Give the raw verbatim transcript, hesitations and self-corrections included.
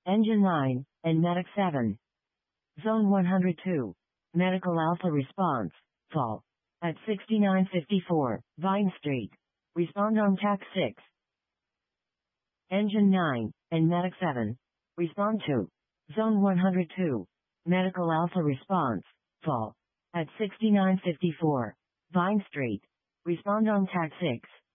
Engine nine, and Medic seven. Zone one hundred two. Medical Alpha response, fall. At sixty-nine fifty-four, Vine Street. Respond on T A C six. Engine nine, and Medic seven. Respond to. Zone one hundred two. Medical Alpha response, fall. At sixty-nine fifty-four, Vine Street. Respond on T A C six.